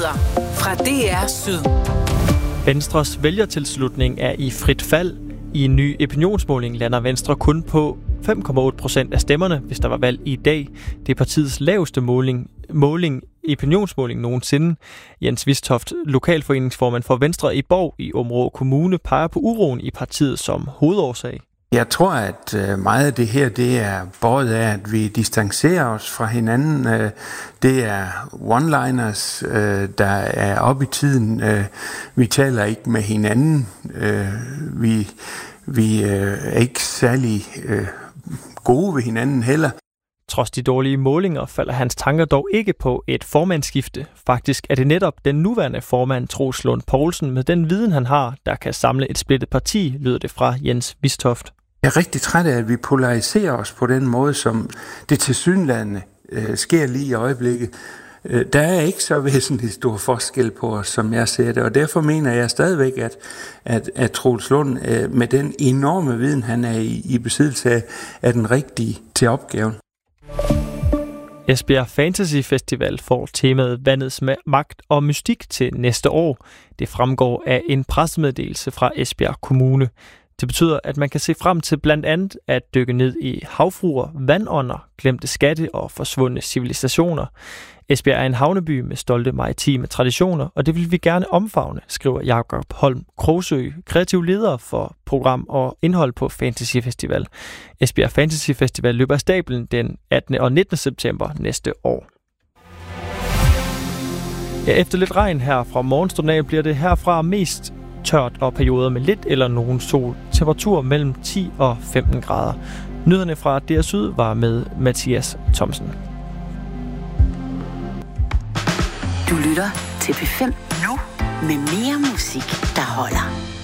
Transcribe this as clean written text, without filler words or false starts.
Nyheder fra DR Syd. Venstres vælgertilslutning er i frit fald. I en ny opinionsmåling lander Venstre kun på 5,8% af stemmerne, hvis der var valg i dag. Det er partiets laveste opinionsmåling nogensinde. Jens Vistoft, lokalforeningsformand for Venstre i Borg i Aabenraa Kommune, peger på uroen i partiet som hovedårsag. Jeg tror, at meget af det her, det er båret af, at vi distancerer os fra hinanden. Det er one-liners, der er oppe i tiden. Vi taler ikke med hinanden. Vi er ikke særlig gode ved hinanden heller. Trods de dårlige målinger falder hans tanker dog ikke på et formandsskifte. Faktisk er det netop den nuværende formand, Troels Lund Poulsen, med den viden han har, der kan samle et splittet parti, lyder det fra Jens Vistoft. Jeg er rigtig træt af, at vi polariserer os på den måde, som det tilsyneladende sker lige i øjeblikket. Der er ikke så væsentlig stor forskel på os, som jeg ser det, og derfor mener jeg stadigvæk, at Troels Lund med den enorme viden, han er i besiddelse af, er den rigtige til opgaven. Esbjerg Fantasy Festival får temaet Vandets magt og mystik til næste år. Det fremgår af en pressemeddelelse fra Esbjerg Kommune. Det betyder, at man kan se frem til blandt andet at dykke ned i havfruer, vandånder, glemte skatte og forsvundne civilisationer. Esbjerg er en havneby med stolte maritime traditioner, og det vil vi gerne omfavne, skriver Jakob Holm Krogsø, kreativ leder for program og indhold på Fantasy Festival. Esbjerg Fantasy Festival løber af stablen den 18. og 19. september næste år. Ja, efter lidt regn her fra morgenstunden af bliver det herfra mest tørt og perioder med lidt eller nogen sol. Temperatur mellem 10 og 15 grader. Nyhederne fra DR Syd var med Mathias Thomsen. Du lytter til P5 nu med mere musik, der holder.